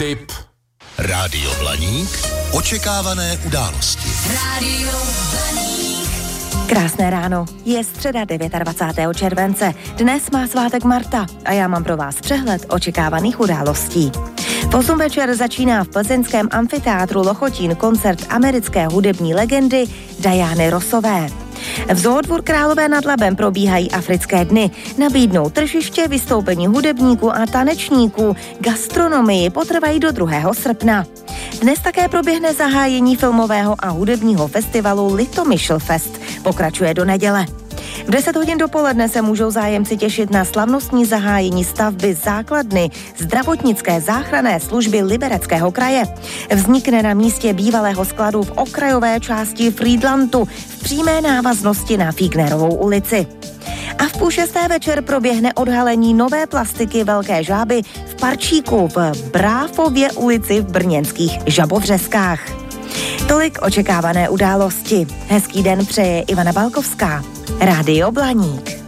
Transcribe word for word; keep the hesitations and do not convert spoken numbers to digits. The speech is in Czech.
tip. Rádio Blaník. Očekávané události. Rádio Blaník. Krásné ráno, je středa dvacátého devátého července. Dnes má svátek Marta a já mám pro vás přehled očekávaných událostí. V osm večer začíná v plzeňském amfiteátru Lochotín koncert americké hudební legendy Diany Rossové. V Zoodvůr Králové nad Labem probíhají africké dny. Nabídnou tržiště, vystoupení hudebníků a tanečníků, gastronomii potrvají do druhého srpna. Dnes také proběhne zahájení filmového a hudebního festivalu Litomyšl Fest. Pokračuje do neděle. V deset hodin dopoledne se můžou zájemci těšit na slavnostní zahájení stavby základny zdravotnické záchranné služby Libereckého kraje. Vznikne na místě bývalého skladu v okrajové části Frýdlantu v přímé návaznosti na Fígnerovou ulici. A v půl šesté večer proběhne odhalení nové plastiky Velké žáby v parčíku v Bráfově ulici v brněnských Žabovřeskách. Tolik očekávané události. Hezký den přeje Ivana Balkovská. Rádio Blaník.